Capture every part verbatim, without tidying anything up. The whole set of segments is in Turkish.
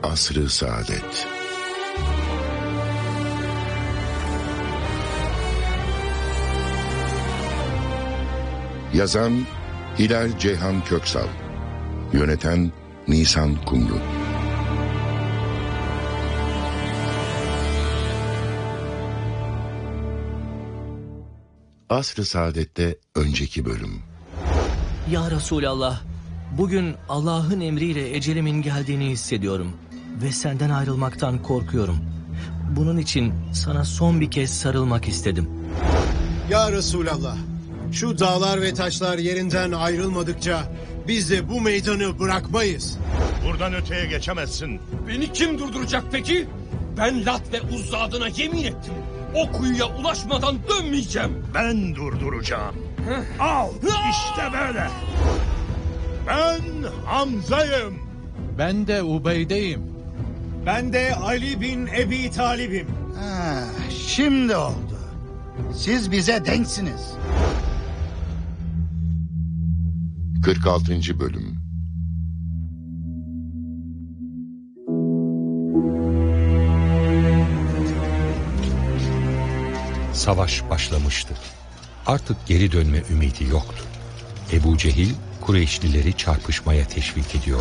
Asr-ı Saadet. Yazan Hilal Ceyhan Köksal, yöneten Nisan Kumru. Asr-ı Saadet'te önceki bölüm. Ya Resulallah, bugün Allah'ın emriyle ecelimin geldiğini hissediyorum ve senden ayrılmaktan korkuyorum. Bunun için sana son bir kez sarılmak istedim. Ya Resulallah, şu dağlar ve taşlar yerinden ayrılmadıkça biz de bu meydanı bırakmayız. Buradan öteye geçemezsin. Beni kim durduracak peki? Ben Lat ve Uzza adına yemin ettim. O kuyuya ulaşmadan dönmeyeceğim. Ben durduracağım. Al işte böyle. Ben Hamza'yım. Ben de Ubeyde'yim. Ben de Ali bin Ebi Talib'im. Ha, şimdi oldu. Siz bize denksiniz. kırk altıncı bölüm. Savaş başlamıştı. Artık geri dönme ümidi yoktu. Ebu Cehil, Kureyşlileri çarpışmaya teşvik ediyordu.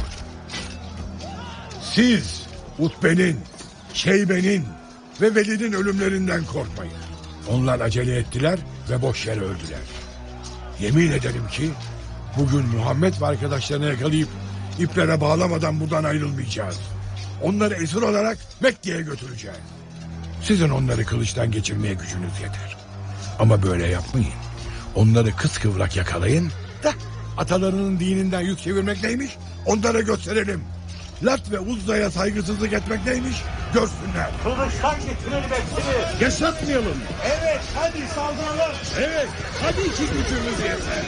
Siz Utbe'nin, Şeybe'nin ve Velid'in ölümlerinden korkmayın. Onlar acele ettiler ve boş yere öldüler. Yemin ederim ki bugün Muhammed ve arkadaşlarını yakalayıp iplere bağlamadan buradan ayrılmayacağız. Onları esir olarak Mekke'ye götüreceğiz. Sizin onları kılıçtan geçirmeye gücünüz yeter. Ama böyle yapmayın. Onları kıskıvrak yakalayın da atalarının dininden yük çevirmek neymiş onlara gösterelim. Lat ve Uzza'ya saygısızlık etmek neymiş görsünler. Kılıçtan getirelim hepsini. Yaşatmayalım. Evet, hadi saldıralım. Evet, hadi iki gücümüz yeter.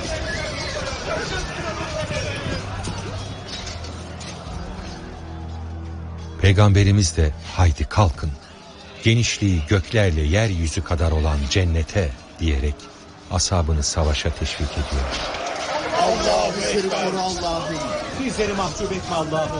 Peygamberimiz de haydi kalkın, genişliği göklerle yeryüzü kadar olan cennete diyerek ashabını savaşa teşvik ediyor. Allah'ım bizleri koru Allah'ım. Bizleri mahcup etme Allah'ım.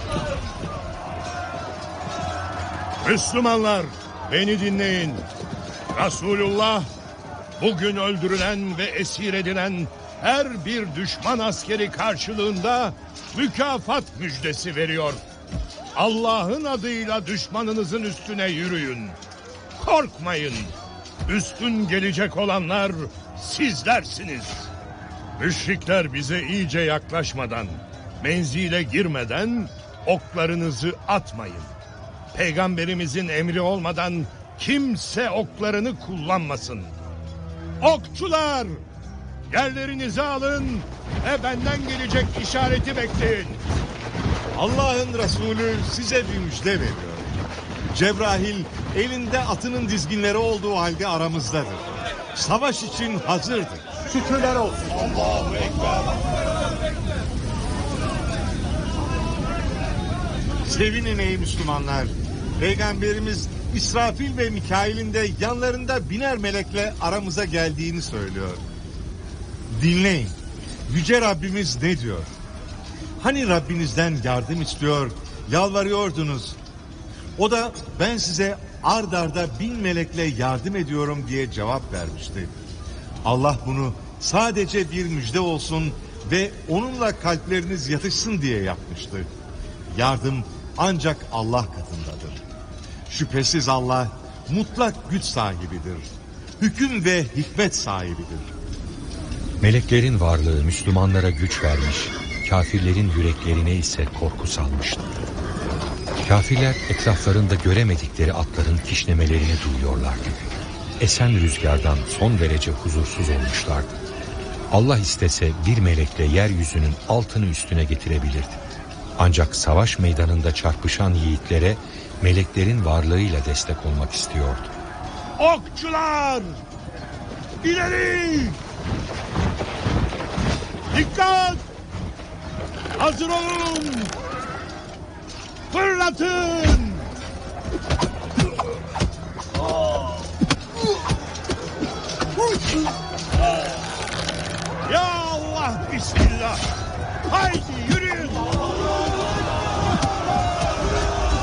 Müslümanlar beni dinleyin. Resulullah bugün öldürülen ve esir edilen her bir düşman askeri karşılığında mükafat müjdesi veriyor. Allah'ın adıyla düşmanınızın üstüne yürüyün. Korkmayın. Üstün gelecek olanlar sizlersiniz. Müşrikler bize iyice yaklaşmadan, menzile girmeden oklarınızı atmayın. Peygamberimizin emri olmadan kimse oklarını kullanmasın. Okçular, yerlerinizi alın ve benden gelecek işareti bekleyin. Allah'ın Resulü size bir müjde veriyor. Cebrail elinde atının dizginleri olduğu halde aramızdadır. Savaş için hazırdır. Şükürler olsun. Allahu Ekber. Sevinin ey Müslümanlar. Peygamberimiz İsrafil ve Mikail'in de yanlarında biner melekle aramıza geldiğini söylüyor. Dinleyin. Yüce Rabbimiz ne diyor? Hani Rabbinizden yardım istiyor, yalvarıyordunuz. O da ben size ard arda bin melekle yardım ediyorum diye cevap vermişti. Allah bunu sadece bir müjde olsun ve onunla kalpleriniz yatışsın diye yapmıştı. Yardım ancak Allah katındadır. Şüphesiz Allah mutlak güç sahibidir. Hüküm ve hikmet sahibidir. Meleklerin varlığı Müslümanlara güç vermiş, kafirlerin yüreklerine ise korku salmıştı. Kafirler etraflarında göremedikleri atların kişnemelerini duyuyorlardı. Esen rüzgardan son derece huzursuz olmuşlardı. Allah istese bir melekle yeryüzünün altını üstüne getirebilirdi. Ancak savaş meydanında çarpışan yiğitlere meleklerin varlığıyla destek olmak istiyordu. Okçular! İleri! Dikkat! Hazır olun! Fırlatın! Ya Allah, bismillah! Haydi yürüyün!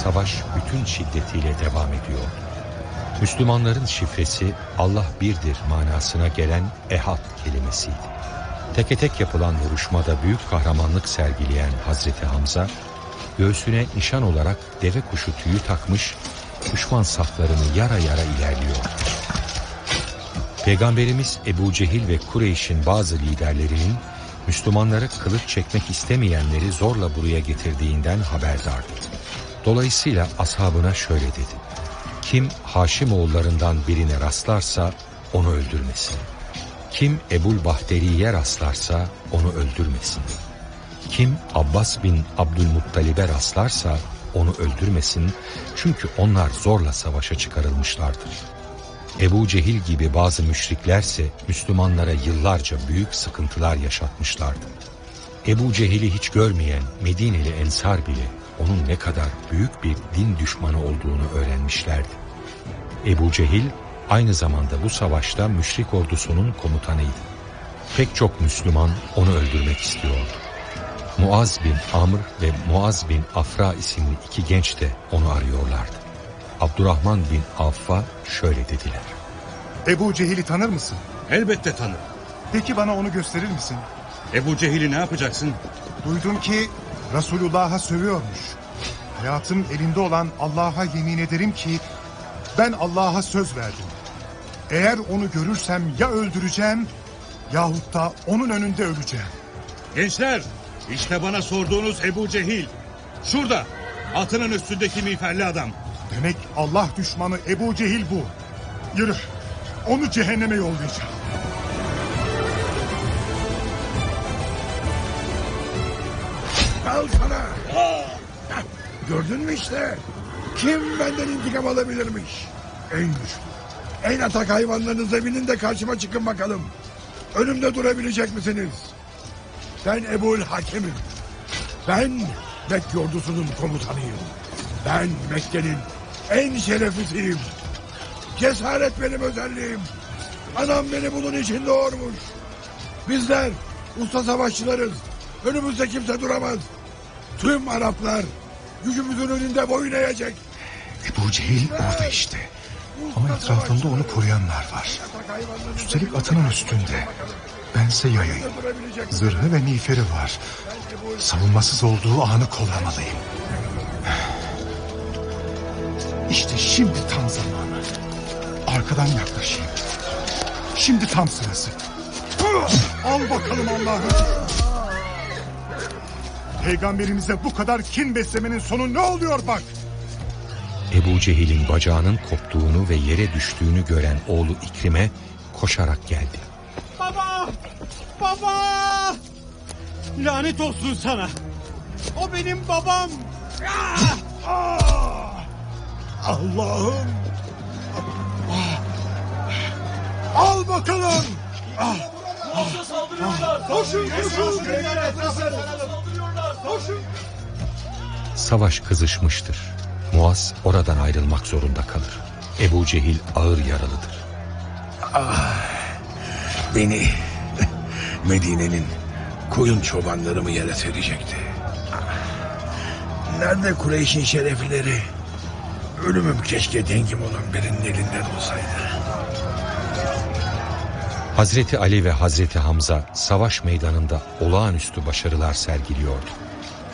savaş bütün şiddetiyle devam ediyor. Müslümanların şifresi Allah birdir manasına gelen ehad kelimesiydi. Teke tek yapılan vuruşmada büyük kahramanlık sergileyen Hazreti Hamza, göğsüne nişan olarak deve kuşu tüyü takmış, düşman saflarını yara yara ilerliyor. Peygamberimiz Ebu Cehil ve Kureyş'in bazı liderlerinin Müslümanlara kılıç çekmek istemeyenleri zorla buraya getirdiğinden haberdardı. Dolayısıyla ashabına şöyle dedi: kim Haşimoğullarından birine rastlarsa onu öldürmesin. Kim Ebul Bahteri'ye rastlarsa onu öldürmesin. Kim Abbas bin Abdülmuttalib'e rastlarsa onu öldürmesin, çünkü onlar zorla savaşa çıkarılmışlardır. Ebu Cehil gibi bazı müşriklerse Müslümanlara yıllarca büyük sıkıntılar yaşatmışlardı. Ebu Cehil'i hiç görmeyen Medineli Ensar bile onun ne kadar büyük bir din düşmanı olduğunu öğrenmişlerdi. Ebu Cehil aynı zamanda bu savaşta müşrik ordusunun komutanıydı. Pek çok Müslüman onu öldürmek istiyordu. Muaz bin Amr ve Muaz bin Afra isimli iki genç de onu arıyorlardı. Abdurrahman bin Avf'a şöyle dediler: Ebu Cehil'i tanır mısın? Elbette tanırım. Peki bana onu gösterir misin? Ebu Cehil'i ne yapacaksın? Duydum ki Resulullah'a sövüyormuş. Hayatım elinde olan Allah'a yemin ederim ki ben Allah'a söz verdim. Eğer onu görürsem ya öldüreceğim yahut da onun önünde öleceğim. Gençler, işte bana sorduğunuz Ebu Cehil. Şurada, atının üstündeki miğferli adam. Demek Allah düşmanı Ebu Cehil bu. Yürü, onu cehenneme yollayacağım. Al sana. Gördün mü işte? Kim benden intikam alabilirmiş? En güçlü, en atak hayvanlarınızla binin de karşıma çıkın bakalım. Önümde durabilecek misiniz? Ben Ebul Hakem'im. Ben Mekke ordusunun komutanıyım. Ben Mekke'nin en şereflisiyim. Cesaret benim özelliğim. Anam beni bunun için doğurmuş. Bizler usta savaşçılarız. Önümüzde kimse duramaz. Tüm Araplar gücümüzün önünde boyun eğecek. Ebu Cehil orada işte. Ama etrafında onu koruyanlar var. Üstelik atının üstünde. Bense yayayım. Zırhı ve miğferi var. Savunmasız olduğu anı kollamalıyım. İşte şimdi tam zamanı. Arkadan yaklaşayım. Şimdi tam sırası. Al bakalım Allah'ım. Peygamberimize bu kadar kin beslemenin sonu ne oluyor bak. Ebu Cehil'in bacağının koptuğunu ve yere düştüğünü gören oğlu İkrim'e koşarak geldi. Baba! Baba! Lanet olsun sana. O benim babam. Ah! Ah! Allah'ım. Ah! Al bakalım. Ah! Muaz'a saldırıyorlar. Koşun, koşun. Koşun. Savaş kızışmıştır. Muaz oradan ayrılmak zorunda kalır. Ebu Cehil ağır yaralıdır. Ah, beni Medine'nin koyun çobanları mı yere serecekti? Nerede Kureyş'in şereflileri? Ölümüm keşke dengim olan birinin elinden olsaydı. Hazreti Ali ve Hazreti Hamza savaş meydanında olağanüstü başarılar sergiliyordu.